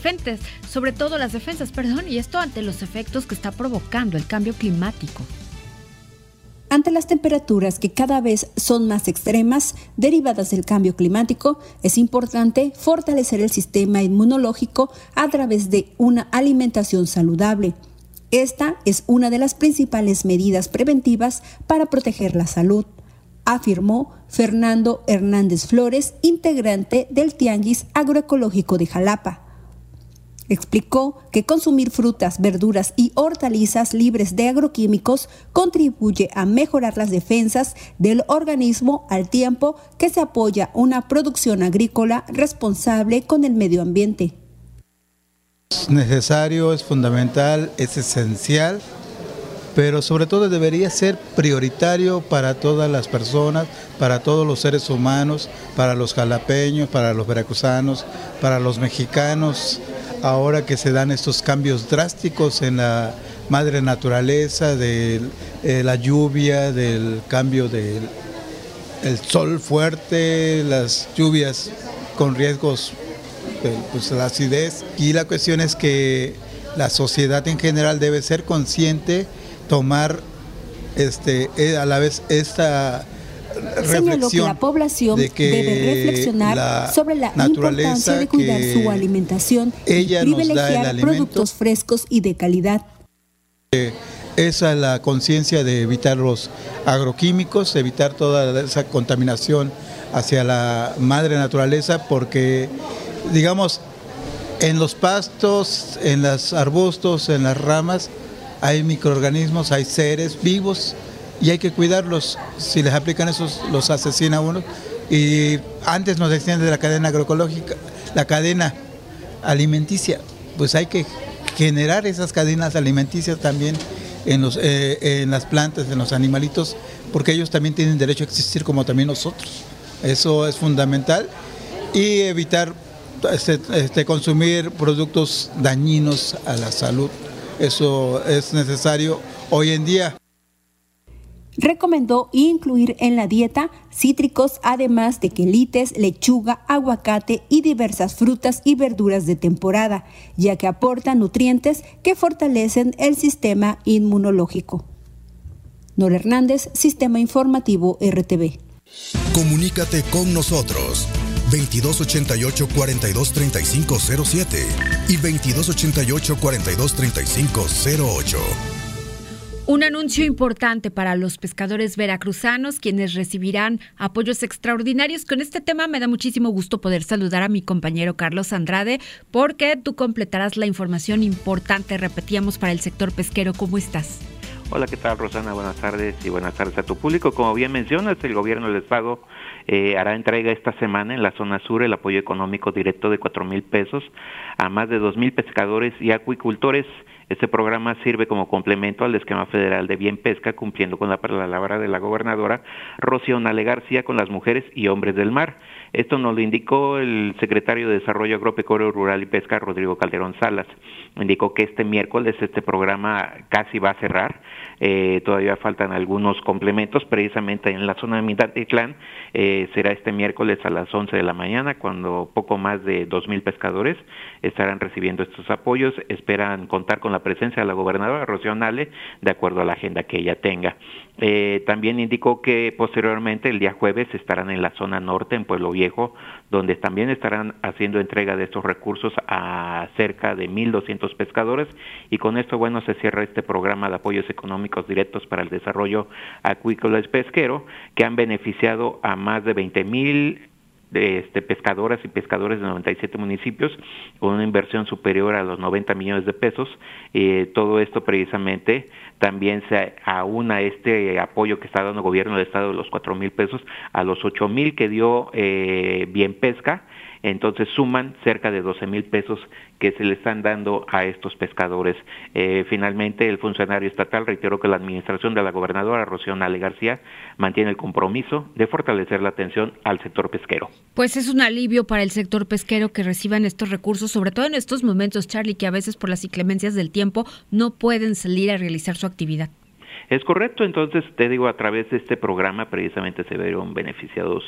sobre todo las defensas, y esto ante los efectos que está provocando el cambio climático. Ante las temperaturas que cada vez son más extremas, derivadas del cambio climático, es importante fortalecer el sistema inmunológico a través de una alimentación saludable. Esta es una de las principales medidas preventivas para proteger la salud, afirmó Fernando Hernández Flores, integrante del Tianguis Agroecológico de Jalapa. Explicó que consumir frutas, verduras y hortalizas libres de agroquímicos contribuye a mejorar las defensas del organismo al tiempo que se apoya una producción agrícola responsable con el medio ambiente. Es necesario, es fundamental, es esencial, pero sobre todo debería ser prioritario para todas las personas, para todos los seres humanos, para los jalapeños, para los veracruzanos, para los mexicanos. Ahora que se dan estos cambios drásticos en la madre naturaleza, de la lluvia, del cambio del sol fuerte, las lluvias con riesgos, pues la acidez. Y la cuestión es que la sociedad en general debe ser consciente, tomar a la vez esta señaló que la población debe reflexionar sobre la importancia de cuidar su alimentación y privilegiar productos frescos y de calidad. Esa es la conciencia de evitar los agroquímicos, evitar toda esa contaminación hacia la madre naturaleza, porque, digamos, en los pastos, en los arbustos, en las ramas, hay microorganismos, hay seres vivos, y hay que cuidarlos. Si les aplican esos, los asesina uno. Y antes nos decían de la cadena agroecológica, la cadena alimenticia, pues hay que generar esas cadenas alimenticias también en las plantas, en los animalitos, porque ellos también tienen derecho a existir como también nosotros. Eso es fundamental. Y evitar consumir productos dañinos a la salud. Eso es necesario hoy en día. Recomendó incluir en la dieta cítricos, además de quelites, lechuga, aguacate y diversas frutas y verduras de temporada, ya que aportan nutrientes que fortalecen el sistema inmunológico. Nora Hernández, Sistema Informativo RTV. Comunícate con nosotros. 2288-423507 y 2288-423508. Un anuncio importante para los pescadores veracruzanos, quienes recibirán apoyos extraordinarios. Con este tema me da muchísimo gusto poder saludar a mi compañero Carlos Andrade, porque tú completarás la información importante, repetíamos, para el sector pesquero. ¿Cómo estás? Hola, ¿qué tal, Rosana? Buenas tardes y buenas tardes a tu público. Como bien mencionas, el gobierno del estado hará entrega esta semana en la zona sur el apoyo económico directo de 4,000 pesos a más de 2,000 pescadores y acuicultores. Este programa sirve como complemento al esquema federal de Bien Pesca, cumpliendo con la palabra de la gobernadora Rocío Nale García con las mujeres y hombres del mar. Esto nos lo indicó el secretario de Desarrollo Agropecuario Rural y Pesca, Rodrigo Calderón Salas. Indicó que este miércoles este programa casi va a cerrar. Todavía faltan algunos complementos, precisamente en la zona de Minatitlán. Será este miércoles a las 11 de la mañana, cuando poco más de 2,000 pescadores estarán recibiendo estos apoyos. Esperan contar con la presencia de la gobernadora Rocío Nale, de acuerdo a la agenda que ella tenga. También indicó que posteriormente, el día jueves, estarán en la zona norte, en Pueblo Viejo, donde también estarán haciendo entrega de estos recursos a cerca de 1,200 pescadores, y con esto, bueno, se cierra este programa de apoyos económicos directos para el desarrollo acuícola y pesquero, que han beneficiado a más de 20,000 pescadoras y pescadores de 97 municipios, con una inversión superior a los 90 millones de pesos. Todo esto precisamente también se aúna este apoyo que está dando el gobierno del estado de los 4,000 pesos a los 8,000 que dio Bien Pesca. Entonces suman cerca de 12,000 pesos que se le están dando a estos pescadores. Finalmente, el funcionario estatal reiteró que la administración de la gobernadora Rocío Nale García mantiene el compromiso de fortalecer la atención al sector pesquero. Pues es un alivio para el sector pesquero que reciban estos recursos, sobre todo en estos momentos, Charlie, que a veces por las inclemencias del tiempo no pueden salir a realizar su actividad. Es correcto. Entonces te digo, a través de este programa precisamente se vieron beneficiados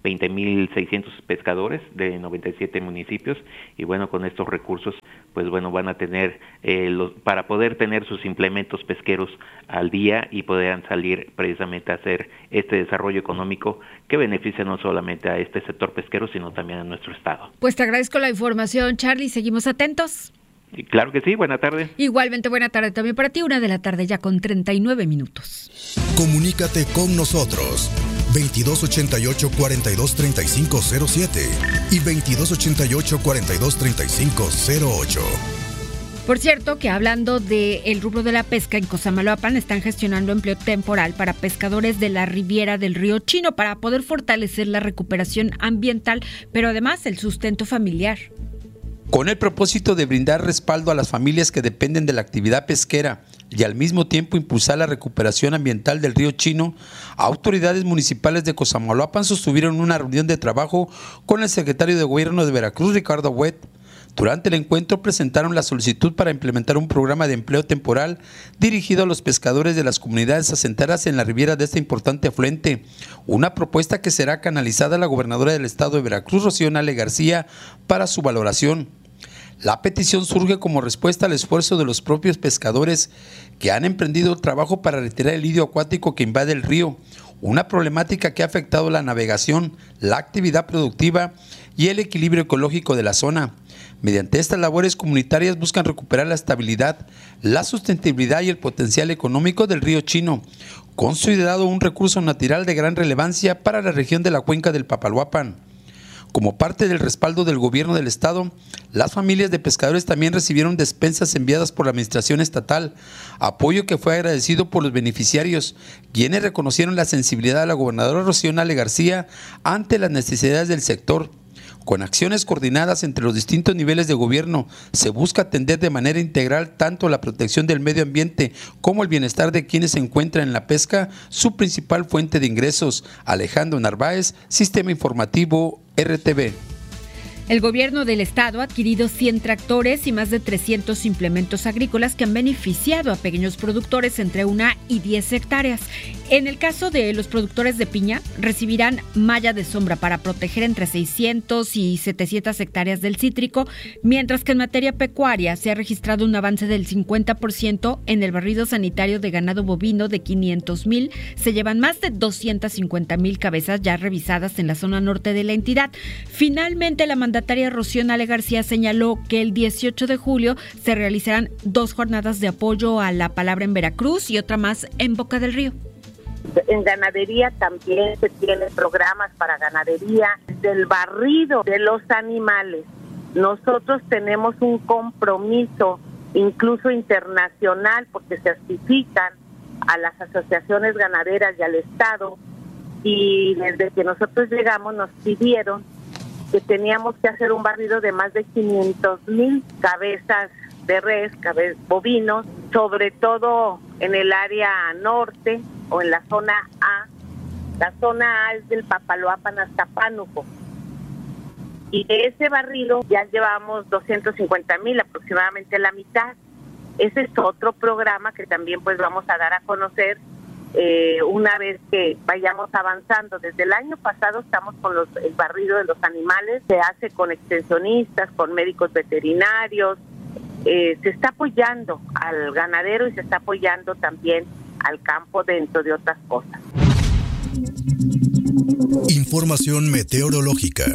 20.600 pescadores de 97 municipios, y bueno, con estos recursos pues bueno, van a tener para poder tener sus implementos pesqueros al día y podrán salir precisamente a hacer este desarrollo económico que beneficia no solamente a este sector pesquero, sino también a nuestro estado. Pues te agradezco la información, Charlie, seguimos atentos. Claro que sí, buena tarde. Igualmente buena tarde también para ti, 1:00 p.m. ya con 39 minutos. Comunícate con nosotros 2288-423507 y 2288-423508. Por cierto, que hablando del rubro de la pesca, en Cosamaloapan están gestionando empleo temporal para pescadores de la Riviera del Río Chino para poder fortalecer la recuperación ambiental, pero además el sustento familiar. Con el propósito de brindar respaldo a las familias que dependen de la actividad pesquera y al mismo tiempo impulsar la recuperación ambiental del río Chino, autoridades municipales de Cosamaloapan sostuvieron una reunión de trabajo con el secretario de Gobierno de Veracruz, Ricardo Huet. Durante el encuentro presentaron la solicitud para implementar un programa de empleo temporal dirigido a los pescadores de las comunidades asentadas en la riviera de este importante afluente, una propuesta que será canalizada a la gobernadora del estado de Veracruz, Rocío Nale García, para su valoración. La petición surge como respuesta al esfuerzo de los propios pescadores que han emprendido el trabajo para retirar el lidio acuático que invade el río, una problemática que ha afectado la navegación, la actividad productiva y el equilibrio ecológico de la zona. Mediante estas labores comunitarias buscan recuperar la estabilidad, la sustentabilidad y el potencial económico del río Chino, considerado un recurso natural de gran relevancia para la región de la cuenca del Papaloapan. Como parte del respaldo del gobierno del estado, las familias de pescadores también recibieron despensas enviadas por la administración estatal, apoyo que fue agradecido por los beneficiarios, quienes reconocieron la sensibilidad de la gobernadora Rocío Nale García ante las necesidades del sector. Con acciones coordinadas entre los distintos niveles de gobierno, se busca atender de manera integral tanto la protección del medio ambiente como el bienestar de quienes se encuentran en la pesca, su principal fuente de ingresos. Alejandro Narváez, Sistema Informativo RTV. El gobierno del estado ha adquirido 100 tractores y más de 300 implementos agrícolas que han beneficiado a pequeños productores entre 1 y 10 hectáreas. En el caso de los productores de piña, recibirán malla de sombra para proteger entre 600 y 700 hectáreas del cítrico, mientras que en materia pecuaria se ha registrado un avance del 50% en el barrido sanitario de ganado bovino de 500,000. Se llevan más de 250,000 cabezas ya revisadas en la zona norte de la entidad. Finalmente, la mandataria Rocío Nale García señaló que el 18 de julio se realizarán 2 jornadas de apoyo a la palabra en Veracruz y otra más en Boca del Río. En ganadería también se tienen programas para ganadería, del barrido de los animales. Nosotros tenemos un compromiso, incluso internacional, porque se certifican a las asociaciones ganaderas y al Estado, y desde que nosotros llegamos nos pidieron que teníamos que hacer un barrido de más de 500,000 cabezas de res, bovinos, sobre todo en el área norte o en la zona A. La zona A es del Papaloapan hasta Pánuco. Y de ese barrido ya llevamos 250,000, aproximadamente la mitad. Ese es otro programa que también pues vamos a dar a conocer una vez que vayamos avanzando. Desde el año pasado estamos con el barrido de los animales, se hace con extensionistas, con médicos veterinarios, se está apoyando al ganadero y se está apoyando también al campo dentro de otras cosas. Información meteorológica.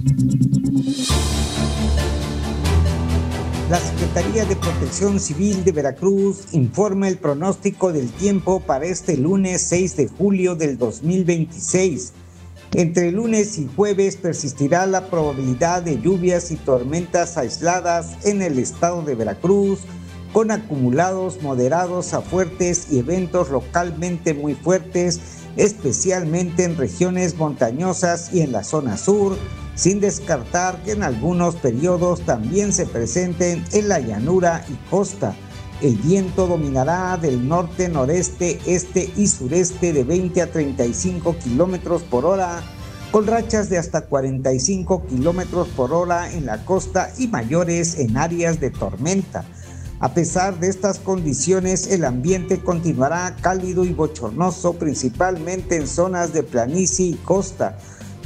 La Secretaría de Protección Civil de Veracruz informa el pronóstico del tiempo para este lunes 6 de julio del 2026. Entre lunes y jueves persistirá la probabilidad de lluvias y tormentas aisladas en el estado de Veracruz, con acumulados moderados a fuertes y eventos localmente muy fuertes, especialmente en regiones montañosas y en la zona sur, sin descartar que en algunos periodos también se presenten en la llanura y costa. El viento dominará del norte, noreste, este y sureste de 20 a 35 kilómetros por hora, con rachas de hasta 45 kilómetros por hora en la costa y mayores en áreas de tormenta. A pesar de estas condiciones, el ambiente continuará cálido y bochornoso, principalmente en zonas de planicie y costa.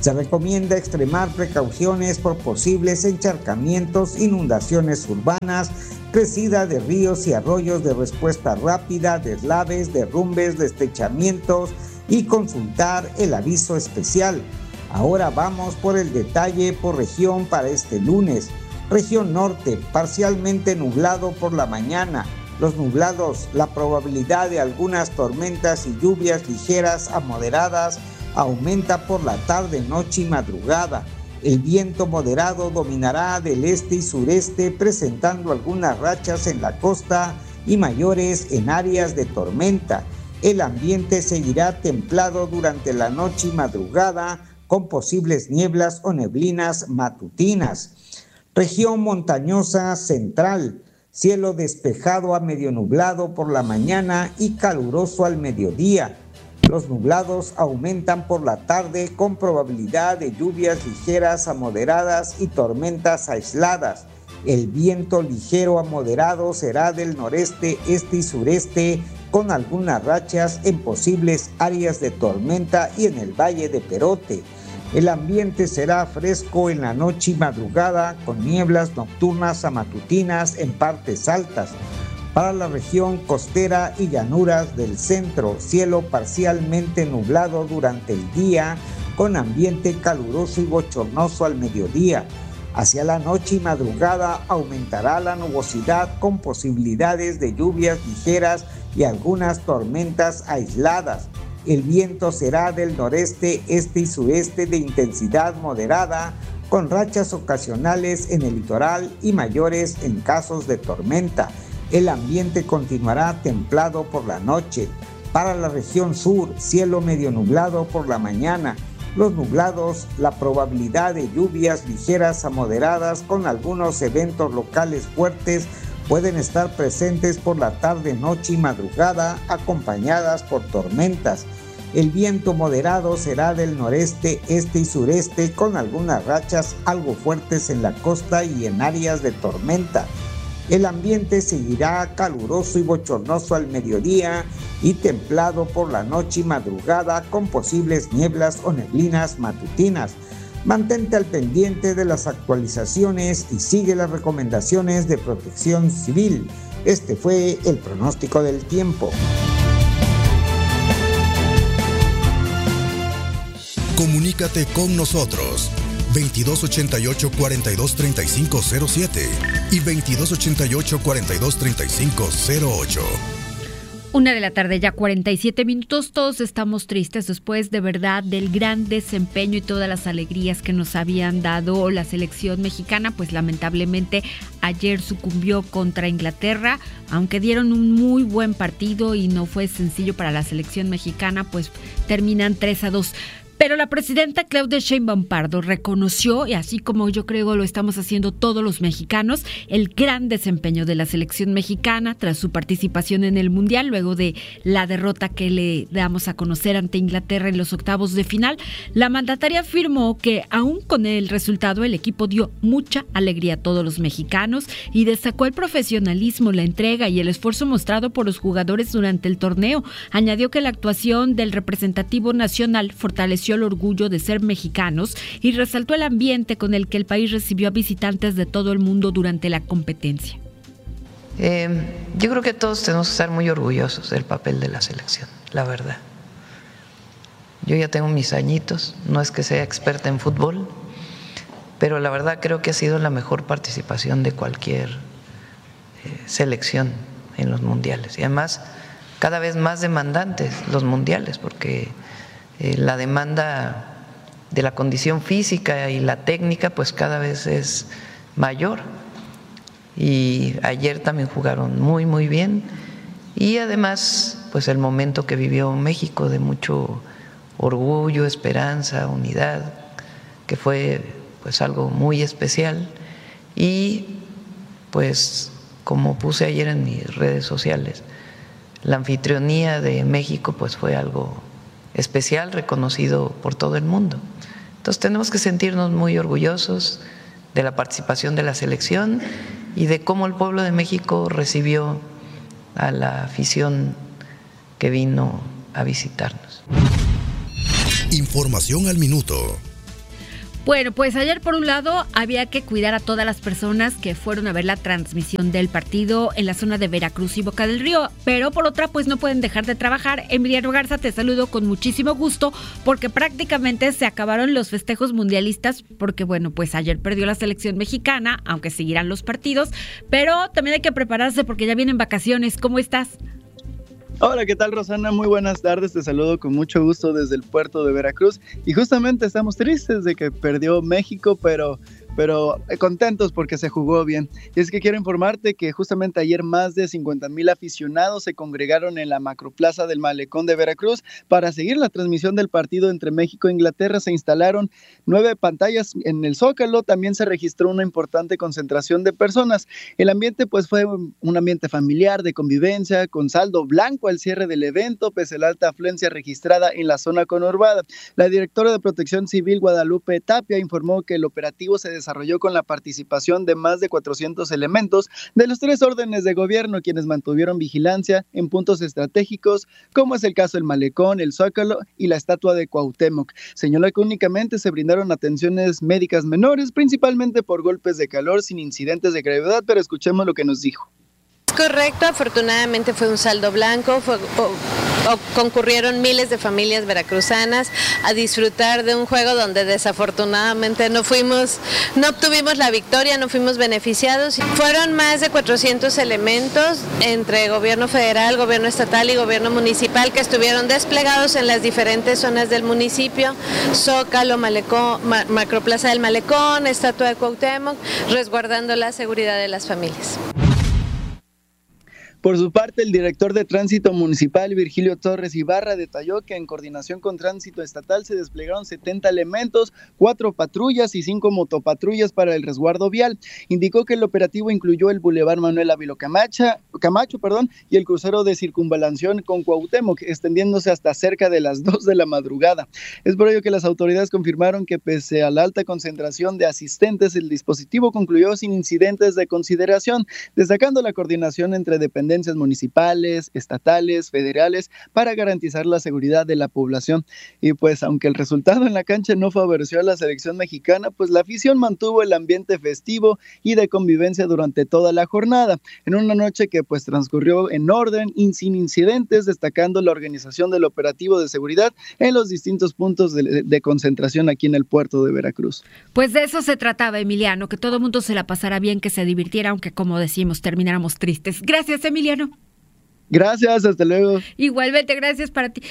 Se recomienda extremar precauciones por posibles encharcamientos, inundaciones urbanas, crecida de ríos y arroyos de respuesta rápida, deslaves, derrumbes, destrechamientos y consultar el aviso especial. Ahora vamos por el detalle por región para este lunes. Región norte, parcialmente nublado por la mañana. Los nublados, la probabilidad de algunas tormentas y lluvias ligeras a moderadas aumenta por la tarde, noche y madrugada. El viento moderado dominará del este y sureste, presentando algunas rachas en la costa y mayores en áreas de tormenta. El ambiente seguirá templado durante la noche y madrugada, con posibles nieblas o neblinas matutinas. Región montañosa central, cielo despejado a medio nublado por la mañana y caluroso al mediodía. Los nublados aumentan por la tarde con probabilidad de lluvias ligeras a moderadas y tormentas aisladas. El viento ligero a moderado será del noreste, este y sureste, con algunas rachas en posibles áreas de tormenta y en el Valle de Perote. El ambiente será fresco en la noche y madrugada, con nieblas nocturnas a matutinas en partes altas. Para la región costera y llanuras del centro, cielo parcialmente nublado durante el día, con ambiente caluroso y bochornoso al mediodía. Hacia la noche y madrugada aumentará la nubosidad con posibilidades de lluvias ligeras y algunas tormentas aisladas. El viento será del noreste, este y sureste de intensidad moderada, con rachas ocasionales en el litoral y mayores en casos de tormenta. El ambiente continuará templado por la noche. Para la región sur, cielo medio nublado por la mañana. Los nublados, la probabilidad de lluvias ligeras a moderadas con algunos eventos locales fuertes pueden estar presentes por la tarde, noche y madrugada, acompañadas por tormentas. El viento moderado será del noreste, este y sureste, con algunas rachas algo fuertes en la costa y en áreas de tormenta. El ambiente seguirá caluroso y bochornoso al mediodía y templado por la noche y madrugada, con posibles nieblas o neblinas matutinas. Mantente al pendiente de las actualizaciones y sigue las recomendaciones de Protección Civil. Este fue el pronóstico del tiempo. Comunícate con nosotros 2288-423507 y 2288-423508. 1:00 ya 47 minutos. Todos estamos tristes después de verdad del gran desempeño y todas las alegrías que nos habían dado la selección mexicana. Pues lamentablemente ayer sucumbió contra Inglaterra, aunque dieron un muy buen partido y no fue sencillo para la selección mexicana, pues terminan 3-2. Pero la presidenta Claudia Sheinbaum Pardo reconoció, y así como yo creo lo estamos haciendo todos los mexicanos, el gran desempeño de la selección mexicana tras su participación en el Mundial, luego de la derrota que le damos a conocer ante Inglaterra en los octavos de final. La mandataria afirmó que aún con el resultado el equipo dio mucha alegría a todos los mexicanos y destacó el profesionalismo, la entrega y el esfuerzo mostrado por los jugadores durante el torneo. Añadió que la actuación del representativo nacional fortaleció el orgullo de ser mexicanos y resaltó el ambiente con el que el país recibió a visitantes de todo el mundo durante la competencia. Yo creo que todos tenemos que estar muy orgullosos del papel de la selección, la verdad. Yo ya tengo mis añitos, no es que sea experta en fútbol, pero la verdad creo que ha sido la mejor participación de cualquier selección en los mundiales. Y además, cada vez más demandantes los mundiales, porque la demanda de la condición física y la técnica pues cada vez es mayor, y ayer también jugaron muy muy bien, y además pues el momento que vivió México de mucho orgullo, esperanza, unidad, que fue pues algo muy especial. Y pues como puse ayer en mis redes sociales, la anfitrionía de México pues fue algo especial, reconocido por todo el mundo. Entonces tenemos que sentirnos muy orgullosos de la participación de la selección y de cómo el pueblo de México recibió a la afición que vino a visitarnos. Información al minuto. Bueno, pues ayer por un lado había que cuidar a todas las personas que fueron a ver la transmisión del partido en la zona de Veracruz y Boca del Río, pero por otra pues no pueden dejar de trabajar. Emiliano Garza, te saludo con muchísimo gusto porque prácticamente se acabaron los festejos mundialistas porque bueno, pues ayer perdió la selección mexicana, aunque seguirán los partidos, pero también hay que prepararse porque ya vienen vacaciones. ¿Cómo estás? Hola, ¿qué tal, Rosana? Muy buenas tardes, te saludo con mucho gusto desde el puerto de Veracruz y justamente estamos tristes de que perdió México, pero contentos porque se jugó bien. Y es que quiero informarte que justamente ayer más de 50,000 aficionados se congregaron en la macroplaza del Malecón de Veracruz para seguir la transmisión del partido entre México e Inglaterra. Se instalaron 9 pantallas en el Zócalo, también se registró una importante concentración de personas. El ambiente pues fue un ambiente familiar, de convivencia, con saldo blanco al cierre del evento, pese a la alta afluencia registrada en la zona conurbada. La directora de Protección Civil, Guadalupe Tapia, informó que el operativo se desarrolló con la participación de más de 400 elementos de los 3 órdenes de gobierno, quienes mantuvieron vigilancia en puntos estratégicos, como es el caso del Malecón, el Zócalo y la estatua de Cuauhtémoc. Señaló que únicamente se brindaron atenciones médicas menores, principalmente por golpes de calor, sin incidentes de gravedad, pero escuchemos lo que nos dijo. Correcto, afortunadamente fue un saldo blanco, concurrieron miles de familias veracruzanas a disfrutar de un juego donde desafortunadamente no obtuvimos la victoria, no fuimos beneficiados. Fueron más de 400 elementos entre gobierno federal, gobierno estatal y gobierno municipal que estuvieron desplegados en las diferentes zonas del municipio, Zócalo, Malecón, Macroplaza del Malecón, Estatua de Cuauhtémoc, resguardando la seguridad de las familias. Por su parte, el director de Tránsito Municipal, Virgilio Torres Ibarra, detalló que en coordinación con Tránsito Estatal se desplegaron 70 elementos, 4 patrullas y 5 motopatrullas para el resguardo vial. Indicó que el operativo incluyó el Boulevard Manuel Ávila Camacho, y el crucero de circunvalación con Cuauhtémoc, extendiéndose hasta cerca de las 2 de la madrugada. Es por ello que las autoridades confirmaron que pese a la alta concentración de asistentes, el dispositivo concluyó sin incidentes de consideración, destacando la coordinación entre dependencias municipales, estatales, federales, para garantizar la seguridad de la población. Y pues aunque el resultado en la cancha no favoreció a la selección mexicana, pues la afición mantuvo el ambiente festivo y de convivencia durante toda la jornada, en una noche que pues transcurrió en orden y sin incidentes, destacando la organización del operativo de seguridad en los distintos puntos de concentración aquí en el puerto de Veracruz. Pues de eso se trataba, Emiliano, que todo el mundo se la pasara bien, que se divirtiera, aunque como decimos, termináramos tristes. Gracias, Emiliano. Gracias, hasta luego. Igualmente, gracias para ti.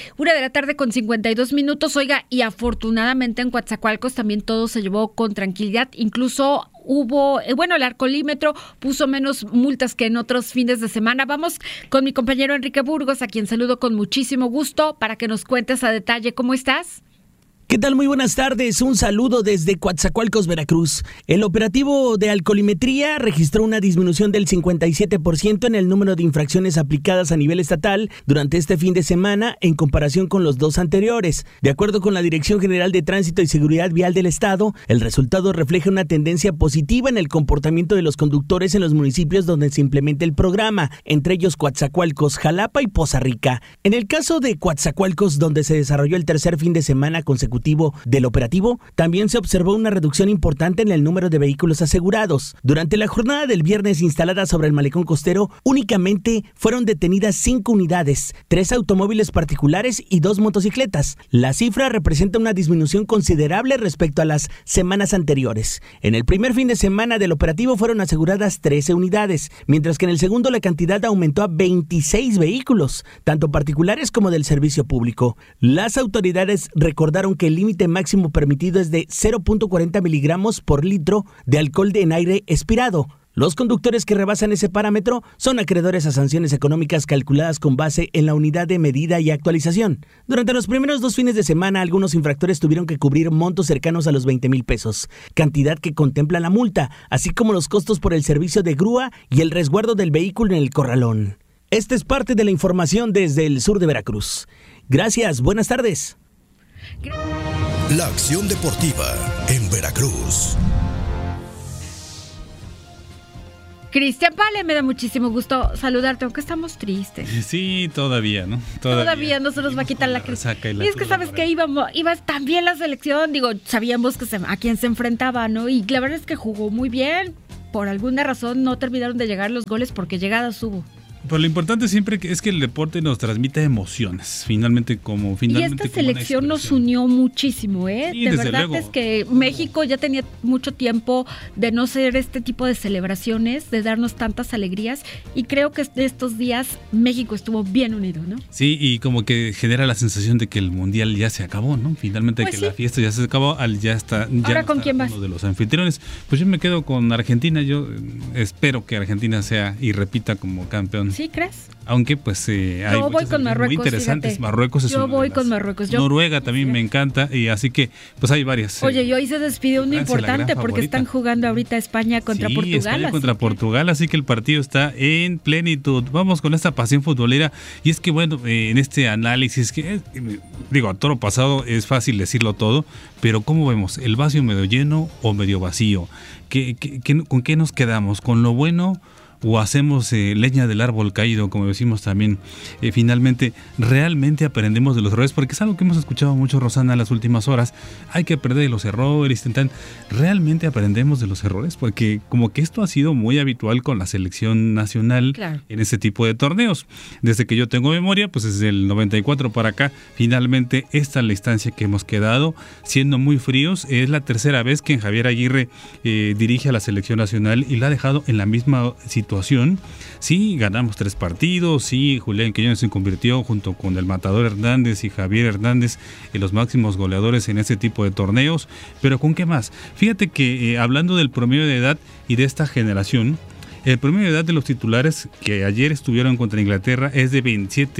1:52 p.m. Oiga, y afortunadamente en Coatzacoalcos también todo se llevó con tranquilidad. Incluso hubo, el alcoholímetro puso menos multas que en otros fines de semana. Vamos con mi compañero Enrique Burgos, a quien saludo con muchísimo gusto, para que nos cuentes a detalle. ¿Cómo estás? ¿Qué tal? Muy buenas tardes. Un saludo desde Coatzacoalcos, Veracruz. El operativo de alcoholimetría registró una disminución del 57% en el número de infracciones aplicadas a nivel estatal durante este fin de semana en comparación con los 2 anteriores. De acuerdo con la Dirección General de Tránsito y Seguridad Vial del Estado, el resultado refleja una tendencia positiva en el comportamiento de los conductores en los municipios donde se implementa el programa, entre ellos Coatzacoalcos, Jalapa y Poza Rica. En el caso de Coatzacoalcos, donde se desarrolló el tercer fin de semana consecutivo del operativo, también se observó una reducción importante en el número de vehículos asegurados. Durante la jornada del viernes instalada sobre el malecón costero, únicamente fueron detenidas 5 unidades, 3 automóviles particulares y 2 motocicletas. La cifra representa una disminución considerable respecto a las semanas anteriores. En el primer fin de semana del operativo fueron aseguradas 13 unidades, mientras que en el segundo la cantidad aumentó a 26 vehículos, tanto particulares como del servicio público. Las autoridades recordaron que el límite máximo permitido es de 0.40 miligramos por litro de alcohol en aire expirado. Los conductores que rebasan ese parámetro son acreedores a sanciones económicas calculadas con base en la unidad de medida y actualización. Durante los primeros 2 fines de semana, algunos infractores tuvieron que cubrir montos cercanos a los 20,000 pesos, cantidad que contempla la multa, así como los costos por el servicio de grúa y el resguardo del vehículo en el corralón. Esta es parte de la información desde el sur de Veracruz. Gracias, buenas tardes. La acción deportiva en Veracruz. Cristian Pale, me da muchísimo gusto saludarte, aunque estamos tristes. Sí, todavía, ¿no? Todavía no se nos va a quitar la crisis. Y es que sabes que iba tan bien la selección, digo, sabíamos que a quién se enfrentaba, ¿no? Y la verdad es que jugó muy bien. Por alguna razón no terminaron de llegar los goles porque llegadas hubo. Pero lo importante siempre es que el deporte nos transmite emociones, finalmente. Y esta selección nos unió muchísimo, ¿eh? Sí, de verdad luego. Es que México ya tenía mucho tiempo de no ser este tipo de celebraciones, de darnos tantas alegrías, y creo que estos días México estuvo bien unido, ¿no? Sí, y como que genera la sensación de que el mundial ya se acabó, ¿no? Finalmente pues que sí. La fiesta ya se acabó, ya está. ¿Ahora con quién vas? Uno de los anfitriones. Pues yo me quedo con Argentina, yo espero que Argentina sea y repita como campeón. ¿Sí crees? Aunque pues hay voy con Marruecos, muy interesantes. Fíjate. Marruecos es Yo voy con Marruecos. Noruega también me encanta, y así que pues hay varias. Oye, y hoy se despidió uno Francia, importante porque están jugando ahorita España contra Portugal. España contra Portugal, así que el partido está en plenitud. Vamos con esta pasión futbolera, y es que bueno, en este análisis que digo, a toro pasado es fácil decirlo todo, pero ¿cómo vemos? ¿El vaso medio lleno o medio vacío? ¿Con qué nos quedamos? ¿Con lo bueno o hacemos leña del árbol caído, como decimos también? Finalmente, realmente aprendemos de los errores, porque es algo que hemos escuchado mucho, Rosana, en las últimas horas. Hay que aprender de los errores, realmente aprendemos de los errores, porque como que esto ha sido muy habitual con la selección nacional, claro, en este tipo de torneos. Desde que yo tengo memoria, pues desde el 94 para acá, finalmente esta es la instancia que hemos quedado, siendo muy fríos. Es la tercera vez que Javier Aguirre dirige a la selección nacional y la ha dejado en la misma situación. Sí, ganamos 3 partidos, sí, Julián Quiñones se convirtió junto con el Matador Hernández y Javier Hernández en los máximos goleadores en ese tipo de torneos, pero ¿con qué más? Fíjate que hablando del promedio de edad y de esta generación, el promedio de edad de los titulares que ayer estuvieron contra Inglaterra es de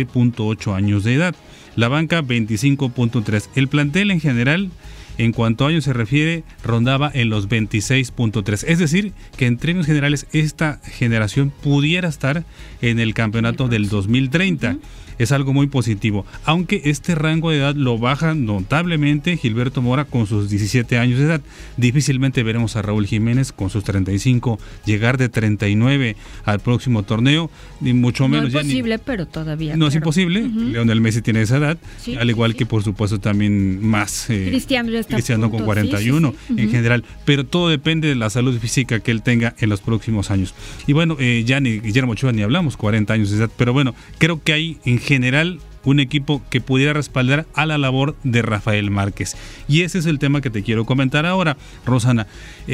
27.8 años de edad, la banca 25.3, el plantel en general, en cuanto a años se refiere, rondaba en los 26.3. Es decir, que en términos generales esta generación pudiera estar en el campeonato del 2030. Es algo muy positivo, aunque este rango de edad lo baja notablemente Gilberto Mora con sus 17 años de edad. Difícilmente veremos a Raúl Jiménez con sus 35 llegar de 39 al próximo torneo, ni mucho menos. No es posible, pero todavía. No, claro, es imposible. Lionel Messi tiene esa edad, sí, al igual que por supuesto también más Cristiano con 41 en general, pero todo depende de la salud física que él tenga en los próximos años. Y bueno, ya ni Guillermo Ochoa ni hablamos, 40 años de edad, pero bueno, creo que hay en general un equipo que pudiera respaldar a la labor de Rafael Márquez. Y ese es el tema que te quiero comentar ahora, Rosana.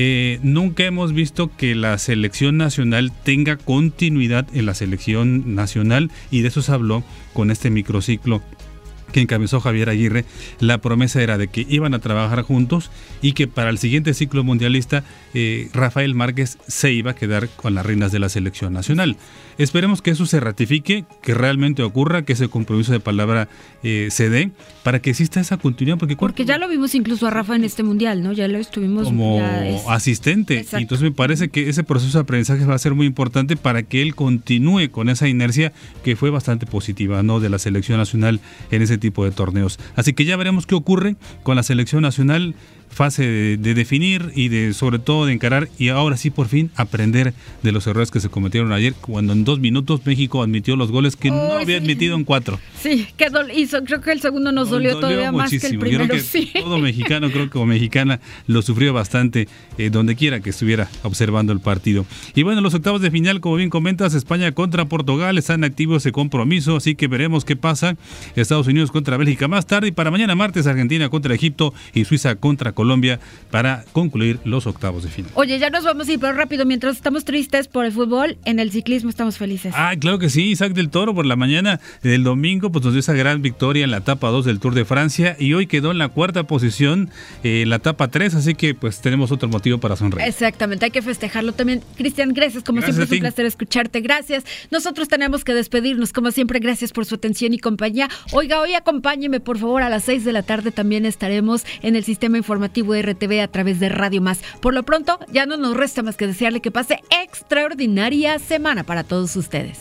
Nunca hemos visto que la selección nacional tenga continuidad en la selección nacional, y de eso se habló con este microciclo que encabezó Javier Aguirre. La promesa era de que iban a trabajar juntos y que para el siguiente ciclo mundialista Rafael Márquez se iba a quedar con las riendas de la selección nacional. Esperemos que eso se ratifique, que realmente ocurra, que ese compromiso de palabra se dé, para que exista esa continuidad. Porque ya lo vimos incluso a Rafa en este mundial, ¿no? Ya lo estuvimos como asistente. Exacto. Y entonces me parece que ese proceso de aprendizaje va a ser muy importante para que él continúe con esa inercia que fue bastante positiva, ¿no?, de la selección nacional en ese tipo de torneos. Así que ya veremos qué ocurre con la selección nacional, fase de definir y de sobre todo de encarar, y ahora sí por fin aprender de los errores que se cometieron ayer, cuando en 2 minutos México admitió los goles que no había admitido en 4. Sí, creo que el segundo nos dolió todavía muchísimo. Más que el primero. Yo creo que todo mexicano, creo que como mexicana, lo sufrió bastante donde quiera que estuviera observando el partido. Y bueno, los octavos de final, como bien comentas, España contra Portugal, están activos ese compromiso, así que veremos qué pasa. Estados Unidos contra Bélgica más tarde, y para mañana martes Argentina contra Egipto y Suiza contra Colombia para concluir los octavos de final. Oye, ya nos vamos a ir, pero rápido, mientras estamos tristes por el fútbol, en el ciclismo estamos felices. Claro que sí, Isaac del Toro por la mañana del domingo pues nos dio esa gran victoria en la etapa 2 del Tour de Francia, y hoy quedó en la 4ª posición en la etapa 3, así que pues tenemos otro motivo para sonreír. Exactamente, hay que festejarlo también. Cristian, gracias, como siempre es un placer escucharte, gracias. Nosotros tenemos que despedirnos, como siempre, gracias por su atención y compañía. Oiga, hoy acompáñeme por favor a las 6 de la tarde, también estaremos en el sistema informativo de RTV a través de Radio Más. Por lo pronto, ya no nos resta más que desearle que pase extraordinaria semana para todos ustedes.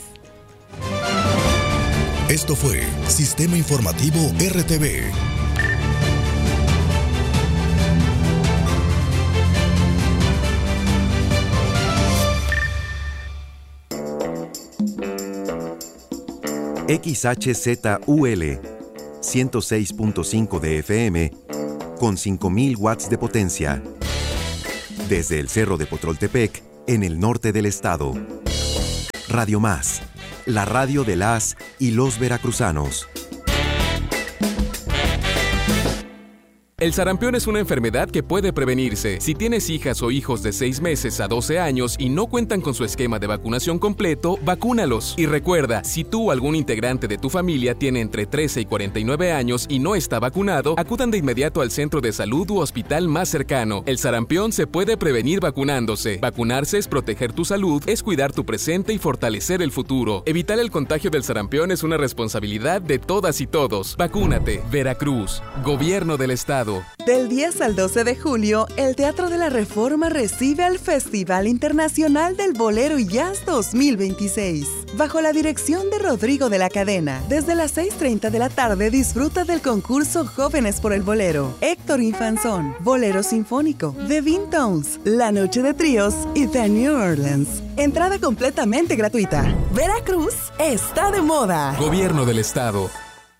Esto fue Sistema Informativo RTV. XHZUL 106.5 de FM con 5.000 watts de potencia. Desde el Cerro de Potroltepec, en el norte del estado. Radio Más, la radio de las y los veracruzanos. El sarampión es una enfermedad que puede prevenirse. Si tienes hijas o hijos de 6 meses a 12 años y no cuentan con su esquema de vacunación completo, vacúnalos. Y recuerda, si tú o algún integrante de tu familia tiene entre 13 y 49 años y no está vacunado, acudan de inmediato al centro de salud u hospital más cercano. El sarampión se puede prevenir vacunándose. Vacunarse es proteger tu salud, es cuidar tu presente y fortalecer el futuro. Evitar el contagio del sarampión es una responsabilidad de todas y todos. Vacúnate. Veracruz, Gobierno del Estado. Del 10 al 12 de julio, el Teatro de la Reforma recibe al Festival Internacional del Bolero y Jazz 2026. Bajo la dirección de Rodrigo de la Cadena, desde las 6:30 de la tarde disfruta del concurso Jóvenes por el Bolero, Héctor Infanzón, Bolero Sinfónico, The Vintones, La Noche de Tríos y The New Orleans. Entrada completamente gratuita. Veracruz está de moda. Gobierno del Estado.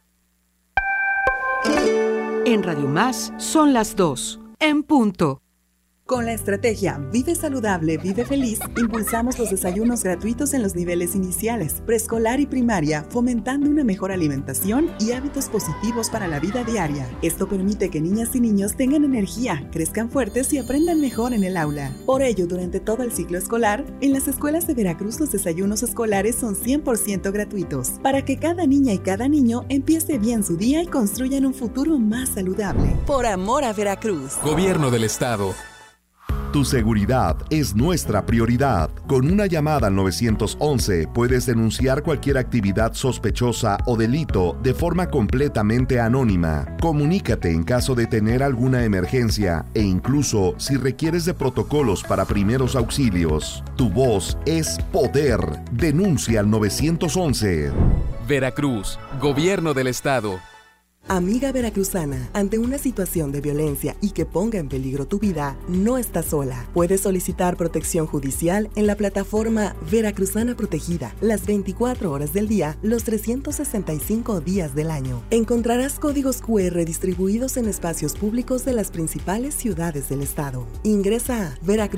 En Radio Más son las 2, en punto. Con la estrategia Vive Saludable, Vive Feliz, impulsamos los desayunos gratuitos en los niveles iniciales, preescolar y primaria, fomentando una mejor alimentación y hábitos positivos para la vida diaria. Esto permite que niñas y niños tengan energía, crezcan fuertes y aprendan mejor en el aula. Por ello, durante todo el ciclo escolar, en las escuelas de Veracruz los desayunos escolares son 100% gratuitos, para que cada niña y cada niño empiece bien su día y construyan un futuro más saludable. Por amor a Veracruz. Gobierno del Estado. Tu seguridad es nuestra prioridad. Con una llamada al 911 puedes denunciar cualquier actividad sospechosa o delito de forma completamente anónima. Comunícate en caso de tener alguna emergencia e incluso si requieres de protocolos para primeros auxilios. Tu voz es poder. Denuncia al 911. Veracruz, Gobierno del Estado. Amiga veracruzana, ante una situación de violencia y que ponga en peligro tu vida, no estás sola. Puedes solicitar protección judicial en la plataforma Veracruzana Protegida, las 24 horas del día, los 365 días del año. Encontrarás códigos QR distribuidos en espacios públicos de las principales ciudades del estado. Ingresa a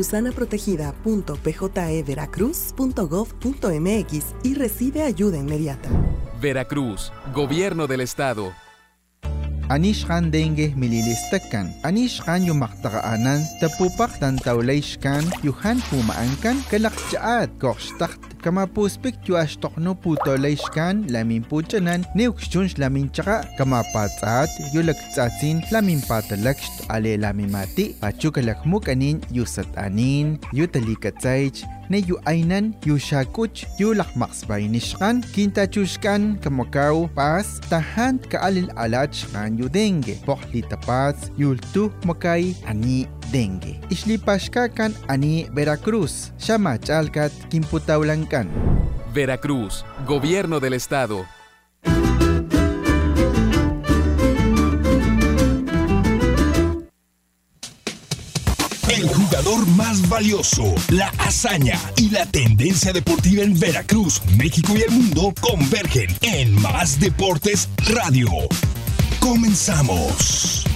veracruzanaprotegida.pjeveracruz.gov.mx y recibe ayuda inmediata. Veracruz, Gobierno del Estado. Anishkan dengue mililistakan. Anishkan yumaktaanan tapupak tantawlayshkan yuhan pumaankan kalakchaat kokshtakt kamapuspik yuashtokno putolayshkan lamin puchanan neukshunsh lamin chaka kamapatsat yulaktsatsin lamin patalakst ale lamimati pachukalakmukanin yusatanin yutalikatsaych ne yu ainan yu shakuch yu lakmaksbaynishkan kintachushkan kamakaw pas tahan kaalil alachkan yu dengue pohli tapats yultu makay ani dengue islipashkakan ani Veracruz shamachalkat kimputawlankan. Veracruz, Gobierno del Estado. El jugador más valioso, la hazaña y la tendencia deportiva en Veracruz, México y el mundo convergen en Más Deportes Radio. Comenzamos.